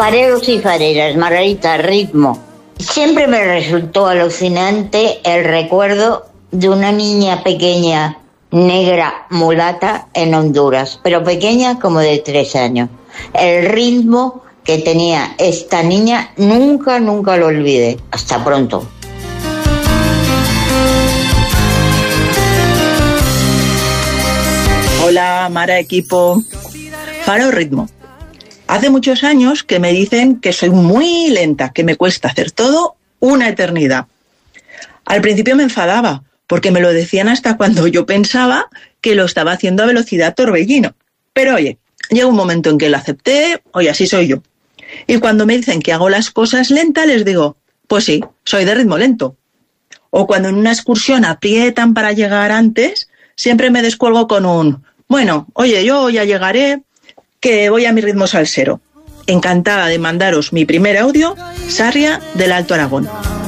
Fareros y fareras, Margarita, ritmo. Siempre me resultó alucinante el recuerdo de una niña pequeña, negra, mulata, en Honduras, pero pequeña como de 3 años. El ritmo que tenía esta niña nunca lo olvidé. Hasta pronto. Hola, Mara, equipo. Faro ritmo. Hace muchos años que me dicen que soy muy lenta, que me cuesta hacer todo una eternidad. Al principio me enfadaba, porque me lo decían hasta cuando yo pensaba que lo estaba haciendo a velocidad torbellino. Pero oye, llega un momento en que lo acepté, oye, así soy yo. Y cuando me dicen que hago las cosas lenta, les digo, pues sí, soy de ritmo lento. O cuando en una excursión aprietan para llegar antes, siempre me descuelgo con un, bueno, oye, yo ya llegaré, que voy a mi ritmo salsero. Encantada de mandaros mi primer audio, Sarria del Alto Aragón.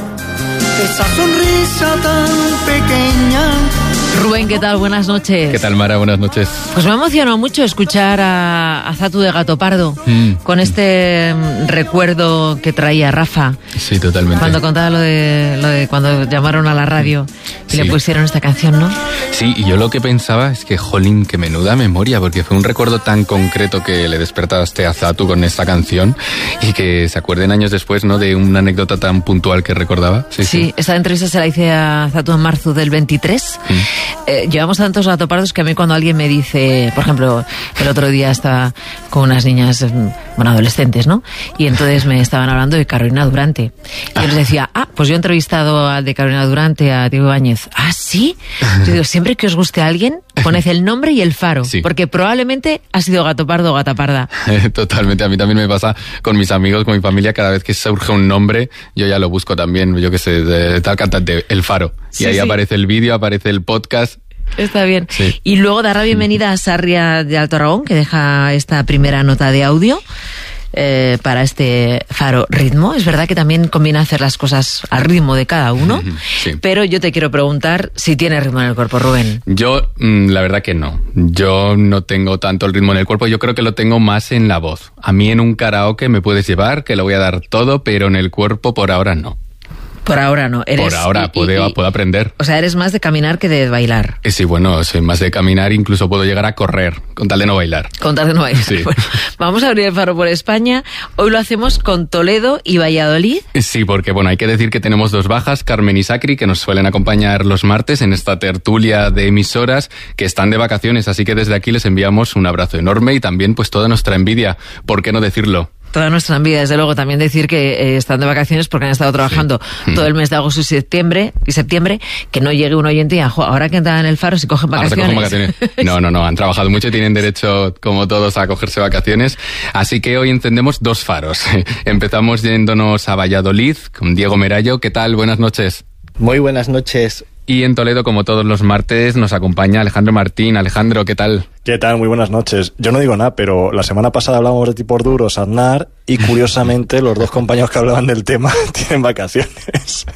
Esa sonrisa tan pequeña. Rubén, ¿qué tal? Buenas noches. ¿Qué tal, Mara? Buenas noches. Pues me ha emocionado mucho escuchar a Zatu de Gato Pardo con este recuerdo que traía Rafa. Sí, totalmente. Cuando contaba lo de cuando llamaron a la radio y le pusieron esta canción, ¿no? Sí, y yo lo que pensaba es que, jolín, que menuda memoria, porque fue un recuerdo tan concreto que le despertaste a Zatu con esta canción y que se acuerden años después, ¿no?, de una anécdota tan puntual que recordaba. Sí, esta entrevista se la hice a Zatu en marzo del 23. Llevamos tantos gatopardos que a mí cuando alguien me dice, por ejemplo, el otro día estaba con unas niñas, bueno, adolescentes, ¿no? Y entonces me estaban hablando de Carolina Durante. Y yo les decía, pues yo he entrevistado al de Carolina Durante, a Diego Ibáñez. ¿Ah, sí? Yo digo, siempre que os guste a alguien, poned el nombre y el faro, sí, porque probablemente ha sido gatopardo o gataparda. Totalmente, a mí también me pasa con mis amigos, con mi familia, cada vez que surge un nombre, yo ya lo busco también, yo que sé, de tal cantante, el faro. Y ahí aparece el vídeo, aparece el podcast. Está bien. Sí. Y luego dar la bienvenida a Sarria de Alto Aragón, que deja esta primera nota de audio para este Faro ritmo. Es verdad que también conviene hacer las cosas al ritmo de cada uno, sí, pero yo te quiero preguntar si tienes ritmo en el cuerpo, Rubén. Yo, la verdad que no. Yo no tengo tanto el ritmo en el cuerpo, yo creo que lo tengo más en la voz. A mí en un karaoke me puedes llevar, que lo voy a dar todo, pero en el cuerpo por ahora no. Por ahora no. Por ahora puedo aprender. O sea, eres más de caminar que de bailar. Sí, bueno, soy más de caminar, incluso puedo llegar a correr, con tal de no bailar. Con tal de no bailar. Sí. Bueno, vamos a abrir el Faro por España. Hoy lo hacemos con Toledo y Valladolid. Sí, porque bueno, hay que decir que tenemos 2 bajas, Carmen y Sacri, que nos suelen acompañar los martes en esta tertulia de emisoras, que están de vacaciones, así que desde aquí les enviamos un abrazo enorme y también pues toda nuestra envidia, ¿por qué no decirlo? Toda nuestra envidia, desde luego. También decir que están de vacaciones porque han estado trabajando todo el mes de agosto y septiembre, que no llegue un oyente y ahora que entran en el Faro se cogen vacaciones. No, han trabajado mucho y tienen derecho, como todos, a cogerse vacaciones. Así que hoy encendemos 2 faros. Empezamos yéndonos a Valladolid con Diego Merayo. ¿Qué tal? Buenas noches. Muy buenas noches. Y en Toledo, como todos los martes, nos acompaña Alejandro Martín. Alejandro, ¿qué tal? ¿Qué tal? Muy buenas noches. Yo no digo nada, pero la semana pasada hablábamos de tipos duros, Aznar, y curiosamente los 2 compañeros que hablaban del tema tienen vacaciones.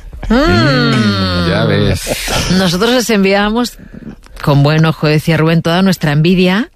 Ya ves. Nosotros les enviábamos, con buen ojo, decía Rubén, toda nuestra envidia.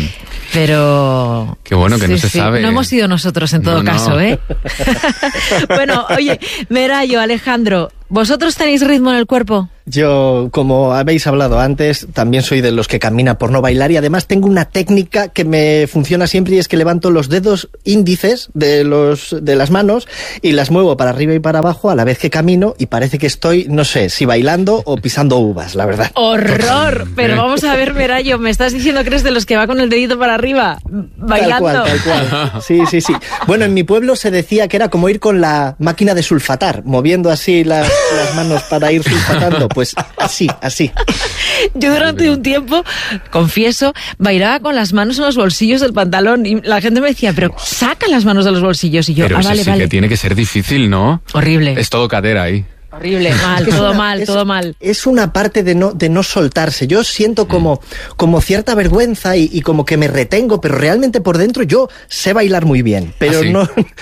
Pero... Qué bueno que no se sabe. No hemos sido nosotros en todo caso, ¿eh? Bueno, oye, Merayo, Alejandro, ¿vosotros tenéis ritmo en el cuerpo? Yo, como habéis hablado antes, también soy de los que camina por no bailar y además tengo una técnica que me funciona siempre y es que levanto los dedos índices de las manos y las muevo para arriba y para abajo a la vez que camino y parece que estoy, no sé, si bailando o pisando uvas, la verdad. ¡Horror! Pero vamos a ver, Merayo, me estás diciendo que eres de los que va con el dedito para arriba, bailando. Tal cual. Sí. Bueno, en mi pueblo se decía que era como ir con la máquina de sulfatar, moviendo así las manos para ir sulfatando. Pues así. Yo durante un tiempo, confieso, bailaba con las manos en los bolsillos del pantalón y la gente me decía, pero saca las manos de los bolsillos y yo, pero vale. Que tiene que ser difícil, ¿no? Horrible. Es todo cadera ahí. Horrible, todo mal. Es una parte de no soltarse. Yo siento como cierta vergüenza y como que me retengo, pero realmente por dentro yo sé bailar muy bien, pero